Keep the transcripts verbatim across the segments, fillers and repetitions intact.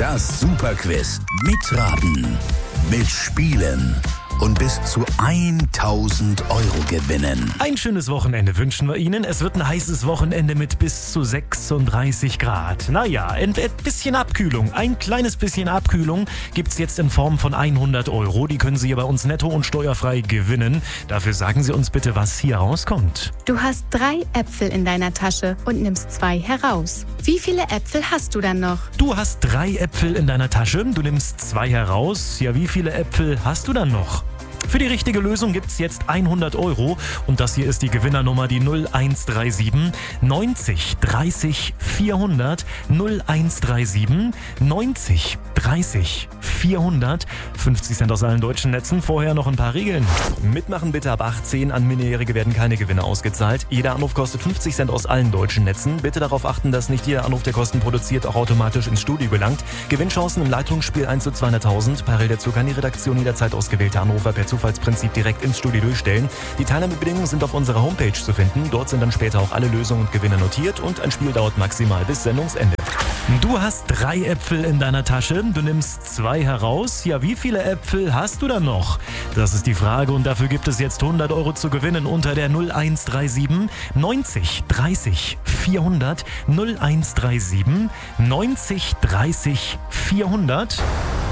Das Superquiz. Mitraten, mitspielen und bis zu tausend Euro gewinnen. Ein schönes Wochenende wünschen wir Ihnen. Es wird ein heißes Wochenende mit bis zu sechsunddreißig Grad. Naja, ein bisschen Abkühlung, ein kleines bisschen Abkühlung gibt's jetzt in Form von hundert Euro. Die können Sie hier bei uns netto und steuerfrei gewinnen. Dafür sagen Sie uns bitte, was hier rauskommt. Du hast drei Äpfel in deiner Tasche und nimmst zwei heraus. Wie viele Äpfel hast du dann noch? Du hast drei Äpfel in deiner Tasche, du nimmst zwei heraus. Ja, wie viele Äpfel hast du dann noch? Für die richtige Lösung gibt's jetzt hundert Euro und das hier ist die Gewinnernummer, die null eins drei sieben neunzig dreißig vierhundert null eins drei sieben neunzig dreißig vierhundert. fünfzig Cent aus allen deutschen Netzen. Vorher noch ein paar Regeln. Mitmachen bitte ab achtzehn. An Minderjährige werden keine Gewinne ausgezahlt. Jeder Anruf kostet fünfzig Cent aus allen deutschen Netzen. Bitte darauf achten, dass nicht jeder Anruf, der Kosten produziert, auch automatisch ins Studio gelangt. Gewinnchancen im Leitungsspiel eins zu zweihunderttausend. Parallel dazu kann die Redaktion jederzeit ausgewählte Anrufer per Zufallsprinzip direkt ins Studio durchstellen. Die Teilnahmebedingungen sind auf unserer Homepage zu finden. Dort sind dann später auch alle Lösungen und Gewinne notiert und ein Spiel dauert maximal bis Sendungsende. Du hast drei Äpfel in deiner Tasche, du nimmst zwei heraus. Ja, wie viele Äpfel hast du dann noch? Das ist die Frage und dafür gibt es jetzt hundert Euro zu gewinnen unter der null eins drei sieben neunzig dreißig vierhundert null eins drei sieben neunzig dreißig vierhundert.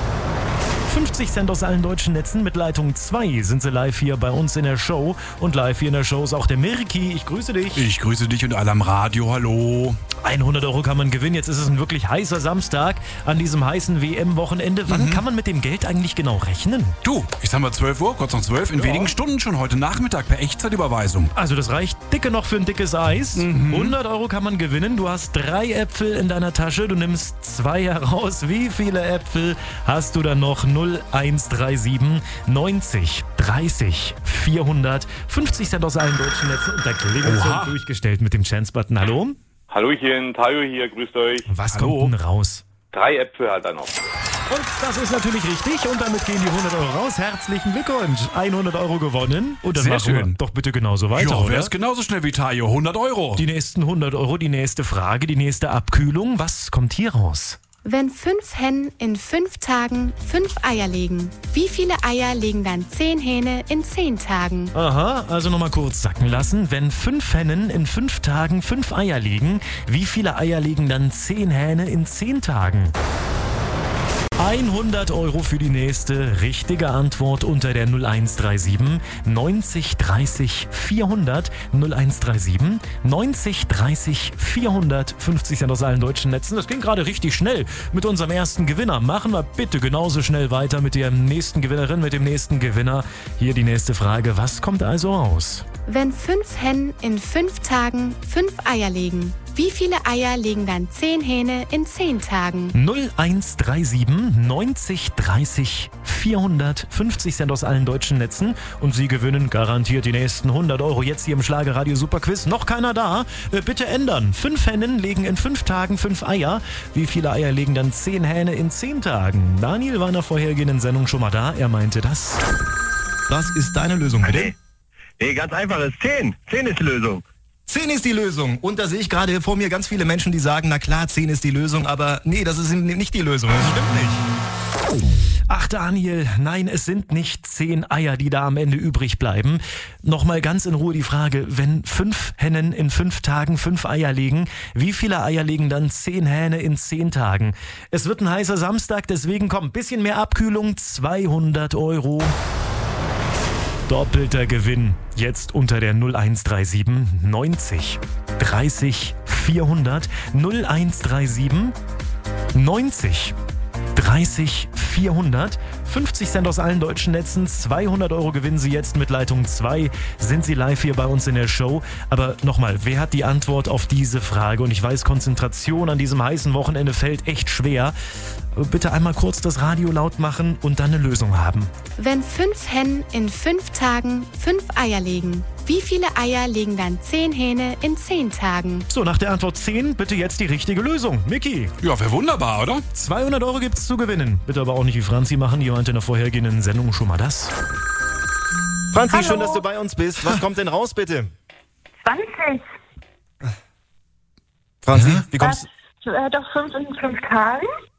fünfzig Cent aus allen deutschen Netzen. Mit Leitung zwei sind sie live hier bei uns in der Show. Und live hier in der Show ist auch der Mirki. Ich grüße dich. Ich grüße dich und alle am Radio. Hallo. hundert Euro kann man gewinnen. Jetzt ist es ein wirklich heißer Samstag an diesem heißen W M-Wochenende. Wann mhm. kann man mit dem Geld eigentlich genau rechnen? Du, ich sag mal zwölf Uhr, kurz nach zwölf. In ja. wenigen Stunden schon heute Nachmittag per Echtzeitüberweisung. Also das reicht dicke noch für ein dickes Eis. Mhm. hundert Euro kann man gewinnen. Du hast drei Äpfel in deiner Tasche. Du nimmst zwei heraus. Wie viele Äpfel hast du dann noch? null eins drei sieben neunzig dreißig vierhundert. fünfzig Cent aus allen deutschen Netzen. Und da klingelt schon durchgestellt mit dem Chance-Button. Hallo? Hallöchen, Tayo hier, grüßt euch. Was Hallo. kommt denn raus? Drei Äpfel hat er noch. Und das ist natürlich richtig. Und damit gehen die hundert Euro raus. Herzlichen Glückwunsch. hundert Euro gewonnen. Und dann Sehr machen schön. wir doch bitte genauso weiter, Ja, oder? wär's genauso schnell wie Tayo. hundert Euro. Die nächsten hundert Euro, die nächste Frage, die nächste Abkühlung. Was kommt hier raus? Wenn fünf Hennen in fünf Tagen fünf Eier legen, wie viele Eier legen dann zehn Hähne in zehn Tagen? Aha, also nochmal kurz sacken lassen. Wenn fünf Hennen in fünf Tagen fünf Eier legen, wie viele Eier legen dann zehn Hähne in zehn Tagen? hundert Euro für die nächste richtige Antwort unter der null eins drei sieben neunzig dreißig vierhundert null eins drei sieben neunzig dreißig vierhundert. fünfzig Cent aus allen deutschen Netzen. Das ging gerade richtig schnell mit unserem ersten Gewinner. Machen wir bitte genauso schnell weiter mit der nächsten Gewinnerin, mit dem nächsten Gewinner. Hier die nächste Frage. Was kommt also raus? Wenn fünf Hennen in fünf Tagen fünf Eier legen, wie viele Eier legen dann zehn Hähne in zehn Tagen? null eins drei sieben neunzig dreißig vierhundert. fünfzig Cent aus allen deutschen Netzen. Und Sie gewinnen garantiert die nächsten hundert Euro. Jetzt hier im Schlagerradio Superquiz. Noch keiner da? Äh, bitte ändern. Fünf Hennen legen in fünf Tagen fünf Eier. Wie viele Eier legen dann zehn Hähne in zehn Tagen? Daniel war in der vorhergehenden Sendung schon mal da. Er meinte das. Was ist deine Lösung, bitte? Nee, nee, ganz einfach. Es ist zehn. zehn ist die Lösung. zehn ist die Lösung. Und da sehe ich gerade vor mir ganz viele Menschen, die sagen, na klar, zehn ist die Lösung, aber nee, das ist nicht die Lösung. Das stimmt nicht. Ach Daniel, nein, es sind nicht zehn Eier, die da am Ende übrig bleiben. Nochmal ganz in Ruhe die Frage, wenn fünf Hennen in fünf Tagen fünf Eier legen, wie viele Eier legen dann zehn Hähne in zehn Tagen? Es wird ein heißer Samstag, deswegen kommt ein bisschen mehr Abkühlung, zweihundert Euro. Doppelter Gewinn, jetzt unter der null eins drei sieben neunzig dreißig vierhundert null eins drei sieben neunzig dreißig vierhundert. fünfzig Cent aus allen deutschen Netzen, zweihundert Euro gewinnen Sie jetzt mit Leitung zwei. Sind Sie live hier bei uns in der Show? Aber nochmal, wer hat die Antwort auf diese Frage? Und ich weiß, Konzentration an diesem heißen Wochenende fällt echt schwer. Bitte einmal kurz das Radio laut machen und dann eine Lösung haben. Wenn fünf Hennen in fünf Tagen fünf Eier legen, wie viele Eier legen dann zehn Hähne in zehn Tagen? So, nach der Antwort zehn, bitte jetzt die richtige Lösung. Micky. Ja, wäre wunderbar, oder? zweihundert Euro gibt's zu gewinnen. Bitte aber auch nicht wie Franzi machen, die meinte in der vorhergehenden Sendung schon mal das. Franzi, Hallo. schön, dass du bei uns bist. Was kommt denn raus, bitte? zwanzig. Franzi, Ja? wie kommst Das äh, doch fünf in fünf Tagen.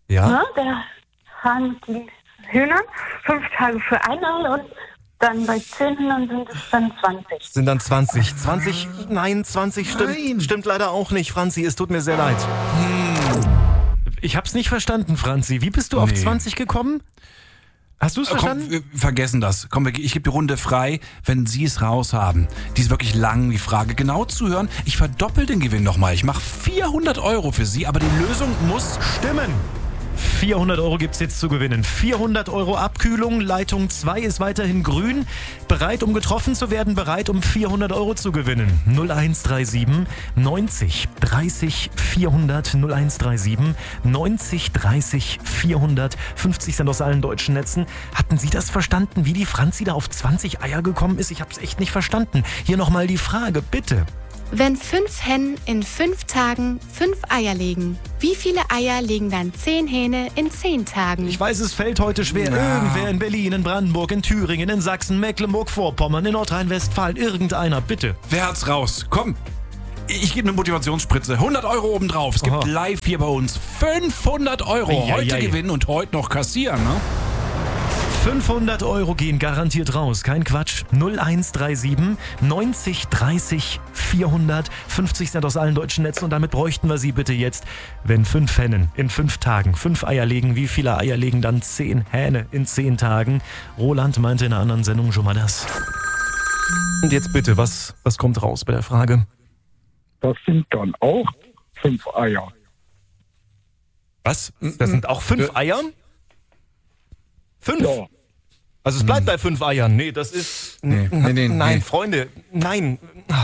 Ja? Ne? Der Hahn mit den Hühnern, fünf Tage für ein Ei und dann bei zehn Hühnern sind es dann zwanzig. Sind dann zwanzig. zwanzig, nein, zwanzig stimmt, nein. stimmt leider auch nicht, Franzi. Es tut mir sehr leid. Hm. Ich hab's nicht verstanden, Franzi. Wie bist du auf nee. zwanzig gekommen? Hast du es verstanden? Komm, wir vergessen das. Komm, ich gebe die Runde frei, wenn Sie es raus haben. Die ist wirklich lang, die Frage. Genau zuhören. Ich verdoppel den Gewinn nochmal. Ich mache vierhundert Euro für Sie, aber die Lösung muss stimmen. vierhundert Euro gibt's jetzt zu gewinnen. vierhundert Euro Abkühlung. Leitung zwei ist weiterhin grün. Bereit, um getroffen zu werden. Bereit, um vierhundert Euro zu gewinnen. null eins drei sieben neunzig dreißig vierhundert. null eins drei sieben neunzig dreißig vierhundert. fünfzig Cent aus allen deutschen Netzen. Hatten Sie das verstanden, wie die Franzi da auf zwanzig Eier gekommen ist? Ich hab's echt nicht verstanden. Hier nochmal die Frage, bitte. Wenn fünf Hennen in fünf Tagen fünf Eier legen, wie viele Eier legen dann zehn Hähne in zehn Tagen? Ich weiß, es fällt heute schwer. Ja. Irgendwer in Berlin, in Brandenburg, in Thüringen, in Sachsen, Mecklenburg-Vorpommern, in Nordrhein-Westfalen, irgendeiner, bitte. Wer hat's raus? Komm, ich gebe eine Motivationsspritze. hundert Euro obendrauf. Es gibt Aha. live hier bei uns fünfhundert Euro. Heute ja, ja, ja. gewinnen und heute noch kassieren, ne? fünfhundert Euro gehen garantiert raus, kein Quatsch. null eins drei sieben neunzig dreißig vierhundert, fünfzig Cent aus allen deutschen Netzen und damit bräuchten wir Sie bitte jetzt, wenn fünf Hennen in fünf Tagen fünf Eier legen, wie viele Eier legen dann zehn Hähne in zehn Tagen? Roland meinte in einer anderen Sendung schon mal das. Und jetzt bitte, was, was kommt raus bei der Frage? Das sind dann auch fünf Eier. Was? Das sind auch fünf Eier? Fünf? Ja. Also es bleibt hm. bei fünf Eiern. Nee, das ist... Nee, nee, nee, nein, nee. Freunde, nein.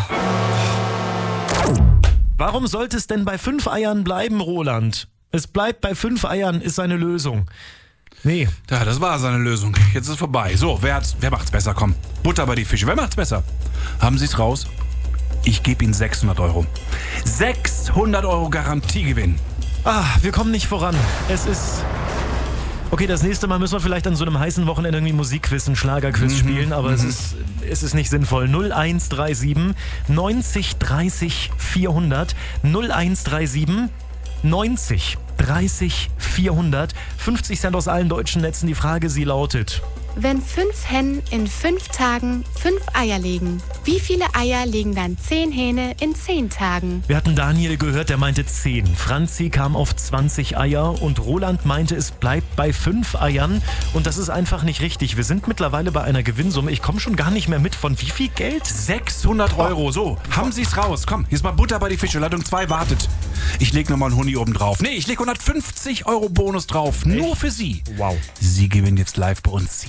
Warum sollte es denn bei fünf Eiern bleiben, Roland? Es bleibt bei fünf Eiern, ist seine Lösung. Nee. Ja, das war seine Lösung. Jetzt ist es vorbei. So, wer, hat's, wer macht's besser? Komm, Butter bei die Fische. Wer macht's besser? Haben Sie es raus? Ich gebe Ihnen sechshundert Euro. sechshundert Euro Garantiegewinn. Ah, wir kommen nicht voran. Es ist... Okay, das nächste Mal müssen wir vielleicht an so einem heißen Wochenende irgendwie Musikquiz, einen Schlagerquiz mhm. spielen, aber mhm. es ist, es ist nicht sinnvoll. null eins drei sieben neunzig dreißig vierhundert. null eins drei sieben neunzig dreißig vierhundert. fünfzig Cent aus allen deutschen Netzen. Die Frage, sie lautet... Wenn fünf Hennen in fünf Tagen fünf Eier legen, wie viele Eier legen dann zehn Hähne in zehn Tagen? Wir hatten Daniel gehört, der meinte zehn. Franzi kam auf zwanzig Eier und Roland meinte, es bleibt bei fünf Eiern. Und das ist einfach nicht richtig. Wir sind mittlerweile bei einer Gewinnsumme. Ich komme schon gar nicht mehr mit. Von wie viel Geld? sechshundert Euro. So, haben Sie es raus. Komm, hier ist mal Butter bei die Fische. Leitung zwei wartet. Ich leg nochmal einen Huni oben drauf. Nee, ich leg hundertfünfzig Euro Bonus drauf. Echt? Nur für Sie. Wow. Sie gewinnen jetzt live bei uns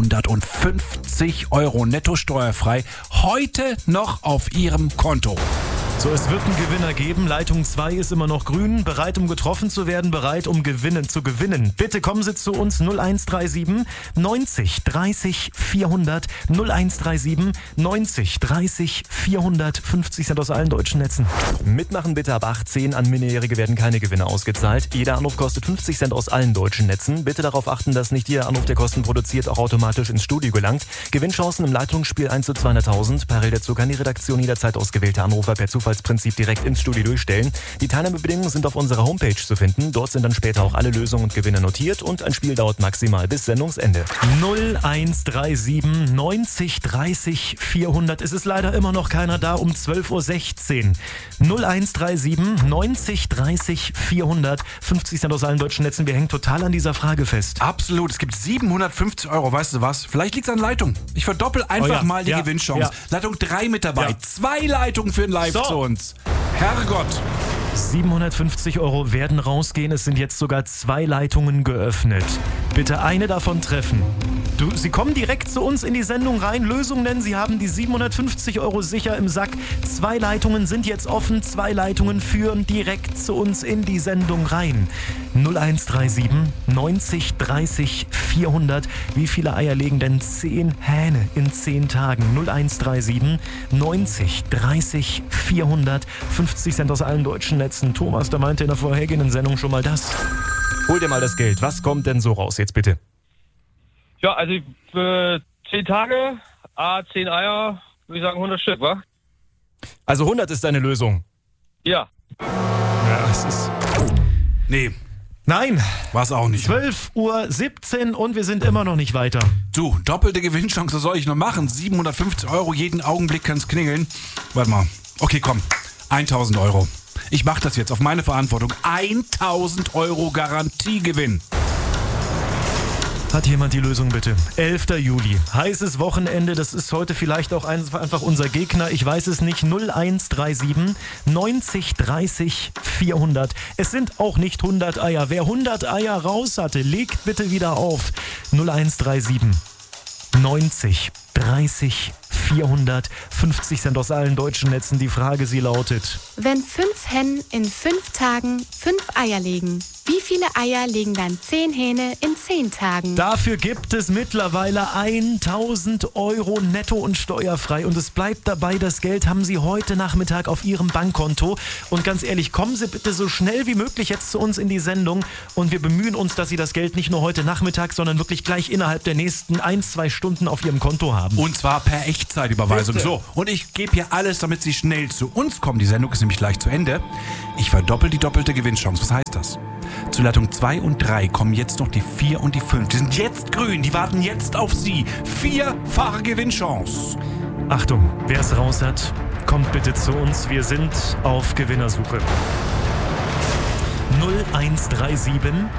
siebenhundertfünfzig Euro netto steuerfrei. Heute noch auf Ihrem Konto. So, es wird einen Gewinner geben. Leitung zwei ist immer noch grün. Bereit, um getroffen zu werden. Bereit, um gewinnen zu gewinnen. Bitte kommen Sie zu uns. null eins drei sieben neunzig dreißig vierhundert. null eins drei sieben neunzig dreißig vierhundert. fünfzig Cent aus allen deutschen Netzen. Mitmachen bitte ab achtzehn. An Minderjährige werden keine Gewinne ausgezahlt. Jeder Anruf kostet fünfzig Cent aus allen deutschen Netzen. Bitte darauf achten, dass nicht jeder Anruf, der Kosten produziert, auch automatisch ins Studio gelangt. Gewinnchancen im Leitungsspiel eins zu zweihunderttausend. Parallel dazu kann die Redaktion jederzeit ausgewählte Anrufer per Zufallsprinzip direkt ins Studio durchstellen. Die Teilnahmebedingungen sind auf unserer Homepage zu finden. Dort sind dann später auch alle Lösungen und Gewinne notiert und ein Spiel dauert maximal bis Sendungsende. null eins drei sieben neunzig dreißig vierhundert. Es ist leider immer noch keiner da um zwölf Uhr sechzehn. null eins drei sieben neunzig dreißig vierhundert. fünfzig Cent aus allen deutschen Netzen. Wir hängen total an dieser Frage fest. Absolut. Es gibt siebenhundertfünfzig Euro. Weißt du was? Vielleicht liegt es an Leitung. Ich verdoppel einfach oh ja, mal die ja, Gewinnchance. Ja. Leitung drei mit dabei. Ja. Zwei Leitungen für ein Live so. zu uns. Herrgott. siebenhundertfünfzig Euro werden rausgehen. Es sind jetzt sogar zwei Leitungen geöffnet. Bitte eine davon treffen. Du, Sie kommen direkt zu uns in die Sendung rein. Lösung nennen. Sie haben die siebenhundertfünfzig Euro sicher im Sack. Zwei Leitungen sind jetzt offen. Zwei Leitungen führen direkt zu uns in die Sendung rein. null eins drei sieben neunzig dreißig vierhundert. Wie viele Eier legen denn zehn Hähne in zehn Tagen? null eins drei sieben neunzig dreißig vierhundert. fünfzig Cent aus allen deutschen Netzen. Thomas, der meinte in der vorhergehenden Sendung schon mal das. Hol dir mal das Geld. Was kommt denn so raus jetzt bitte? Ja, also für zehn Tage, a zehn Eier, würde ich sagen hundert Stück, wa? Also hundert ist deine Lösung? Ja. Ja, es ist... Nee. Nein. War es auch nicht. zwölf Uhr siebzehn und wir sind immer noch nicht weiter. Du, doppelte Gewinnchance, was soll ich noch machen? siebenhundertfünfzig Euro, jeden Augenblick kann's klingeln. Warte mal. Okay, komm. tausend Euro. Ich mach das jetzt auf meine Verantwortung. tausend Euro Garantiegewinn. Hat jemand die Lösung bitte? elfter Juli, heißes Wochenende, das ist heute vielleicht auch einfach unser Gegner, ich weiß es nicht, null eins drei sieben neunzig dreißig vierhundert. Es sind auch nicht hundert Eier. Wer hundert Eier raus hatte, legt bitte wieder auf. null eins drei sieben neunzig dreißig vierhundert. fünfzig Cent aus allen deutschen Netzen. Die Frage, sie lautet: Wenn fünf Hennen in fünf Tagen fünf Eier legen, wie viele Eier legen dann zehn Hähne in zehn Tagen? Dafür gibt es mittlerweile tausend Euro netto und steuerfrei. Und es bleibt dabei, das Geld haben Sie heute Nachmittag auf Ihrem Bankkonto. Und ganz ehrlich, kommen Sie bitte so schnell wie möglich jetzt zu uns in die Sendung. Und wir bemühen uns, dass Sie das Geld nicht nur heute Nachmittag, sondern wirklich gleich innerhalb der nächsten ein, zwei Stunden auf Ihrem Konto haben. Und zwar per Echtzeitüberweisung. Bitte. So, und ich gebe hier alles, damit Sie schnell zu uns kommen. Die Sendung ist nämlich gleich zu Ende. Ich verdoppel die doppelte Gewinnchance. Was heißt das? Zu Leitung zwei und drei kommen jetzt noch die vier und die fünf. Die sind jetzt grün, die warten jetzt auf Sie. Vierfache Gewinnchance. Achtung, wer es raus hat, kommt bitte zu uns. Wir sind auf Gewinnersuche. null eins drei sieben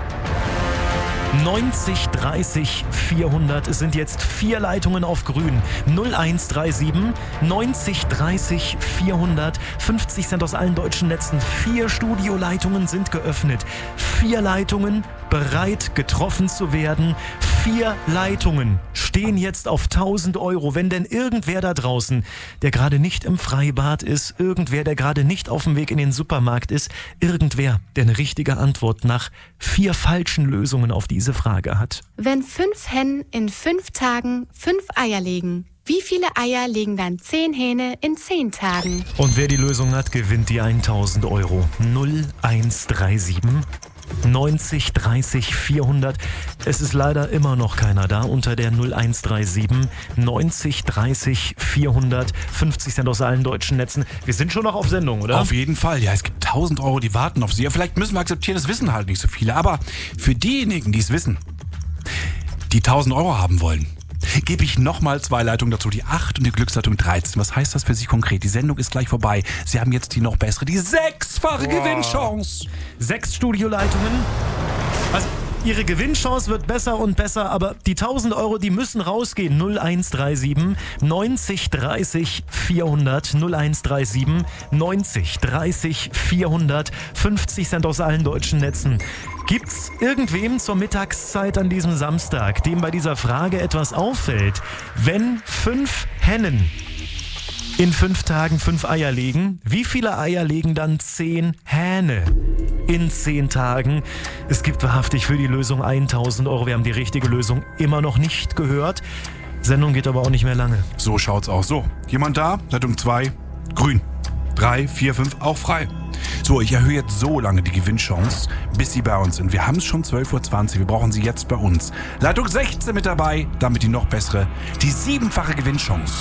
neunzig dreißig vierhundert. Es sind jetzt vier Leitungen auf grün. null eins drei sieben neunzig dreißig vierhundert. fünfzig Cent aus allen deutschen Netzen. Vier Studioleitungen sind geöffnet. Vier Leitungen bereit, getroffen zu werden. Vier Leitungen stehen jetzt auf tausend Euro. Wenn denn irgendwer da draußen, der gerade nicht im Freibad ist, irgendwer, der gerade nicht auf dem Weg in den Supermarkt ist, irgendwer, der eine richtige Antwort nach vier falschen Lösungen auf diese Frage hat. Wenn fünf Hennen in fünf Tagen fünf Eier legen, wie viele Eier legen dann zehn Hähne in zehn Tagen? Und wer die Lösung hat, gewinnt die tausend Euro. null eins drei sieben neunzig dreißig vierhundert. Es ist leider immer noch keiner da unter der null eins drei sieben neunzig dreißig vierhundert. fünfzig Cent aus allen deutschen Netzen. Wir sind schon noch auf Sendung, oder? Auf jeden Fall. Ja, es gibt tausend Euro, die warten auf Sie. Ja, vielleicht müssen wir akzeptieren, das wissen halt nicht so viele. Aber für diejenigen, die es wissen, die tausend Euro haben wollen, gebe ich nochmal zwei Leitungen dazu, die acht und die Glücksleitung dreizehn. Was heißt das für Sie konkret? Die Sendung ist gleich vorbei. Sie haben jetzt die noch bessere, die sechsfache wow. Gewinnchance. Sechs Studioleitungen. Also Ihre Gewinnchance wird besser und besser, aber die tausend Euro, die müssen rausgehen. null eins drei sieben neunzig dreißig vierhundert. null eins drei sieben neunzig dreißig vierhundert. fünfzig Cent aus allen deutschen Netzen. Gibt's irgendwem zur Mittagszeit an diesem Samstag, dem bei dieser Frage etwas auffällt? Wenn fünf Hennen in fünf Tagen fünf Eier legen, wie viele Eier legen dann zehn Hähne in zehn Tagen? Es gibt wahrhaftig für die Lösung tausend Euro. Wir haben die richtige Lösung immer noch nicht gehört. Sendung geht aber auch nicht mehr lange. So schaut's aus. So, jemand da? Leitung zwei, grün. drei, vier, fünf, auch frei. So, ich erhöhe jetzt so lange die Gewinnchance, bis Sie bei uns sind. Wir haben es schon zwölf Uhr zwanzig, wir brauchen Sie jetzt bei uns. Leitung sechzehn mit dabei, damit die noch bessere, die siebenfache Gewinnchance.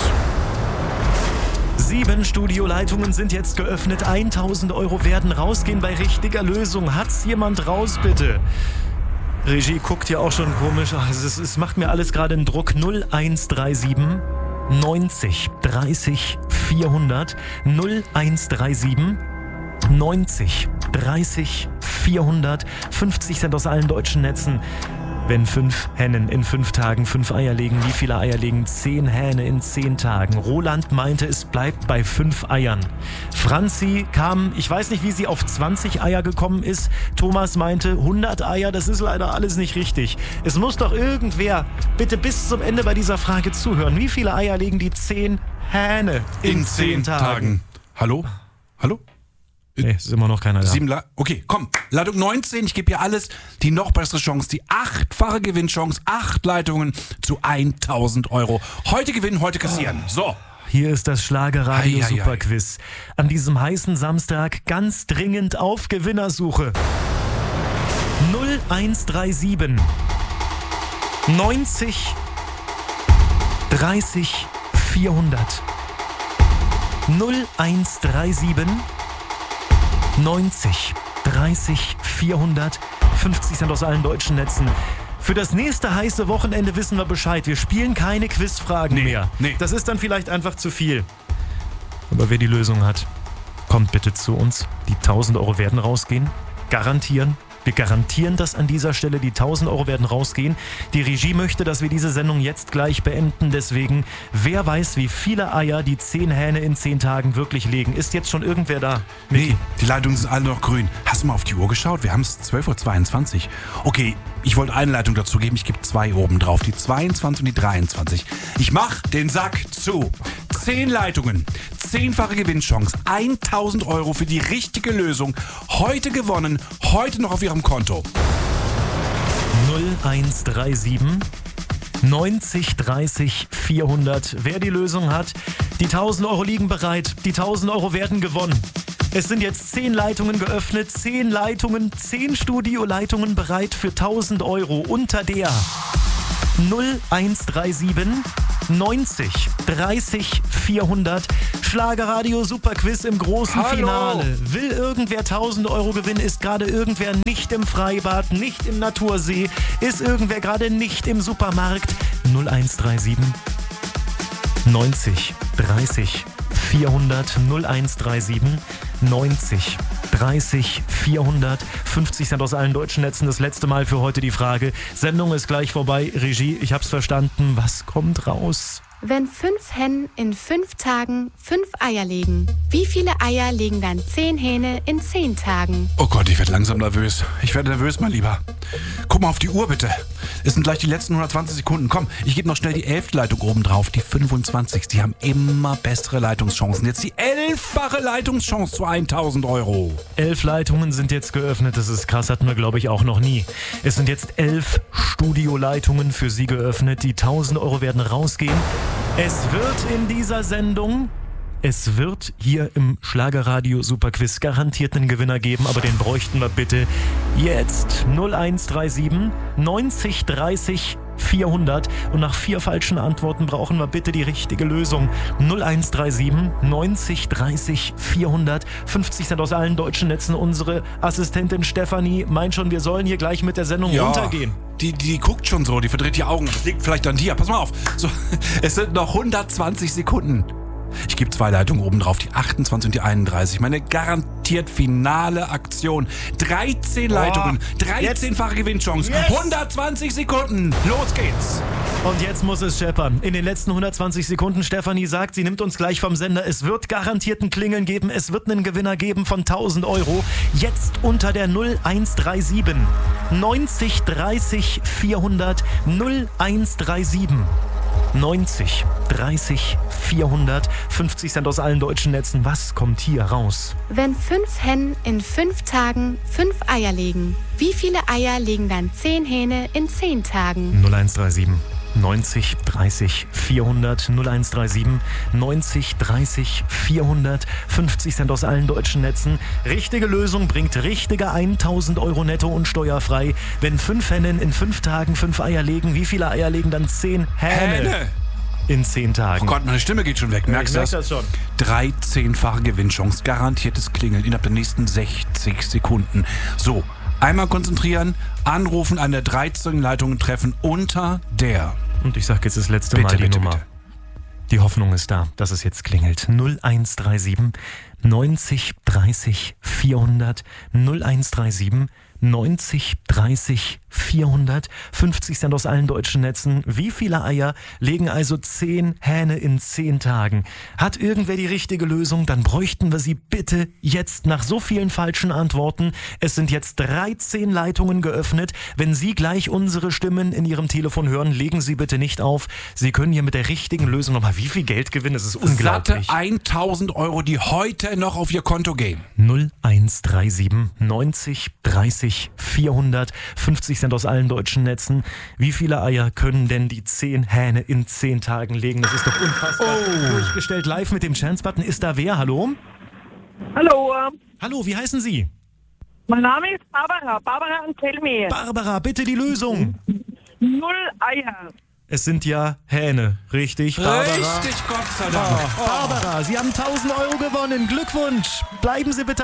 Sieben Studioleitungen sind jetzt geöffnet. tausend Euro werden rausgehen bei richtiger Lösung. Hat's jemand raus, bitte? Regie guckt ja auch schon komisch. Ach, es, es macht mir alles gerade einen Druck. null eins drei sieben neunzig dreißig vierhundert. null eins drei sieben neunzig dreißig vierhundert. fünfzig Cent aus allen deutschen Netzen. Wenn fünf Hennen in fünf Tagen fünf Eier legen, wie viele Eier legen zehn Hähne in zehn Tagen? Roland meinte, es bleibt bei fünf Eiern. Franzi kam, ich weiß nicht, wie sie auf zwanzig Eier gekommen ist. Thomas meinte, hundert Eier, das ist leider alles nicht richtig. Es muss doch irgendwer bitte bis zum Ende bei dieser Frage zuhören. Wie viele Eier legen die zehn Hähne in, in zehn Tagen? Tagen? Hallo? Hallo? Nee, ist immer noch keiner da. Sieben La- okay, komm. Leitung neunzehn, ich gebe hier alles. Die noch bessere Chance, die achtfache Gewinnchance. Acht Leitungen zu tausend Euro. Heute gewinnen, heute kassieren. So. Hier ist das Schlagerradio Superquiz. An diesem heißen Samstag ganz dringend auf Gewinnersuche. null eins drei sieben neunzig dreißig vierhundert. null eins drei sieben neunzig dreißig vierhundert. fünfzig Cent aus allen deutschen Netzen. Für das nächste heiße Wochenende wissen wir Bescheid. Wir spielen keine Quizfragen Nee, mehr. nee. Das ist dann vielleicht einfach zu viel. Aber wer die Lösung hat, kommt bitte zu uns. Die tausend Euro werden rausgehen. Garantieren. Wir garantieren das an dieser Stelle. Die tausend Euro werden rausgehen. Die Regie möchte, dass wir diese Sendung jetzt gleich beenden. Deswegen, wer weiß, wie viele Eier die zehn Hähne in zehn Tagen wirklich legen? Ist jetzt schon irgendwer da? Nee, die Leitungen sind alle noch grün. Hast du mal auf die Uhr geschaut? Wir haben es zwölf Uhr zweiundzwanzig. Okay, ich wollte eine Leitung dazu geben. Ich gebe zwei oben drauf. Die zweiundzwanzig und die dreiundzwanzig. Ich mach den Sack zu. Zehn Leitungen. Zehnfache Gewinnchance. tausend Euro für die richtige Lösung. Heute gewonnen. Heute noch auf Ihrem Konto. null eins drei sieben neunzig dreißig vierhundert. Wer die Lösung hat, die tausend Euro liegen bereit. Die tausend Euro werden gewonnen. Es sind jetzt zehn Leitungen geöffnet. zehn Leitungen, zehn Studioleitungen bereit für tausend Euro unter der null eins drei sieben neunzig dreißig vierhundert. Schlagerradio Superquiz im großen Hallo. Finale. Will irgendwer tausend Euro gewinnen? Ist gerade irgendwer nicht im Freibad, nicht im Natursee? Ist irgendwer gerade nicht im Supermarkt? null eins drei sieben neunzig dreißig vierhundert. null eins drei sieben neunzig dreißig vierhundert. fünfzig Cent aus allen deutschen Netzen. Das letzte Mal für heute die Frage. Sendung ist gleich vorbei. Regie, ich hab's verstanden. Was kommt raus? Wenn fünf Hennen in fünf Tagen fünf Eier legen, wie viele Eier legen dann zehn Hähne in zehn Tagen? Oh Gott, ich werde langsam nervös. Ich werde nervös, mein Lieber. Guck mal auf die Uhr, bitte. Es sind gleich die letzten hundertzwanzig Sekunden. Komm, ich gebe noch schnell die elfte Leitung oben drauf. Die fünfundzwanzig. Die haben immer bessere Leitungschancen. Jetzt die elffache Leitungschance zu tausend Euro. Elf Leitungen sind jetzt geöffnet. Das ist krass, hatten wir, glaube ich, auch noch nie. Es sind jetzt elf Studioleitungen für Sie geöffnet. Die tausend Euro werden rausgehen. Es wird in dieser Sendung, es wird hier im Schlagerradio Superquiz garantiert einen Gewinner geben, aber den bräuchten wir bitte jetzt. null eins drei sieben neunzig dreißig vierhundert. Und nach vier falschen Antworten brauchen wir bitte die richtige Lösung. null eins drei sieben neunzig dreißig vierhundert. fünfzig Cent aus allen deutschen Netzen. Unsere Assistentin Stefanie meint schon, wir sollen hier gleich mit der Sendung runtergehen. Die, die, die guckt schon so, die verdreht die Augen. Das liegt vielleicht an dir. Pass mal auf. So, es sind noch hundertzwanzig Sekunden. Ich gebe zwei Leitungen oben drauf, die achtundzwanzig und die einunddreißig. Meine garantiert finale Aktion. dreizehn Leitungen, dreizehnfache Gewinnchance, Yes. hundertzwanzig Sekunden. Los geht's. Und jetzt muss es scheppern. In den letzten hundertzwanzig Sekunden, Stefanie sagt, sie nimmt uns gleich vom Sender. Es wird garantiert ein Klingeln geben. Es wird einen Gewinner geben von tausend Euro. Jetzt unter der null eins drei sieben neunzig dreißig vierhundert. null eins drei sieben neunzig dreißig vierhundert. fünfzig Cent aus allen deutschen Netzen. Was kommt hier raus? Wenn fünf Hennen in fünf Tagen fünf Eier legen, wie viele Eier legen dann zehn Hähne in zehn Tagen? null eins drei sieben neunzig dreißig vierhundert. null eins drei sieben neunzig dreißig vierhundert. fünfzig Cent aus allen deutschen Netzen. Richtige Lösung bringt richtige tausend Euro netto und steuerfrei. Wenn fünf Hennen in fünf Tagen fünf Eier legen, wie viele Eier legen dann zehn Hähne? Hähne. In zehn Tagen. Oh Gott, meine Stimme geht schon weg. Merkst du ich merk das? das schon. dreizehnfache Gewinnchance, garantiertes Klingeln innerhalb der nächsten sechzig Sekunden. So, einmal konzentrieren, anrufen, an der dreizehn Leitungen treffen unter der. Und ich sag jetzt das letzte Bitte, Mal die bitte, Nummer. bitte. Die Hoffnung ist da, dass es jetzt klingelt. null eins drei sieben neunzig dreißig vierhundert. null eins drei sieben neunzig dreißig vierhundert. fünfzig Cent aus allen deutschen Netzen. Wie viele Eier legen also zehn Hähne in zehn Tagen? Hat irgendwer die richtige Lösung? Dann bräuchten wir sie bitte jetzt nach so vielen falschen Antworten. Es sind jetzt dreizehn Leitungen geöffnet. Wenn Sie gleich unsere Stimmen in Ihrem Telefon hören, legen Sie bitte nicht auf. Sie können hier mit der richtigen Lösung nochmal wie viel Geld gewinnen? Es ist unglaublich. Satte tausend Euro, die heute noch auf Ihr Konto gehen. null eins drei sieben neunzig dreißig vierhundert. fünfzig Cent aus allen deutschen Netzen. Wie viele Eier können denn die zehn Hähne in zehn Tagen legen? Das ist doch unfassbar. Oh. Durchgestellt live mit dem Chance-Button. Ist da wer? Hallo? Hallo. Hallo, wie heißen Sie? Mein Name ist Barbara. Barbara und Telmi. Barbara, bitte die Lösung. Null Eier. Es sind ja Hähne, richtig? Barbara? Richtig, Gott sei Dank. Oh, Barbara, Sie haben tausend Euro gewonnen. Glückwunsch. Bleiben Sie bitte